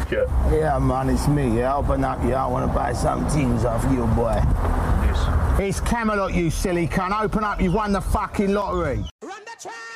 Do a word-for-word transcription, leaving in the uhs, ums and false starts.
Biscuit. Yeah, man, it's me. Yeah, open up. Yeah, I want to buy some things off you, boy. Yes. It's Camelot, you silly cunt. Open up. You've won the fucking lottery.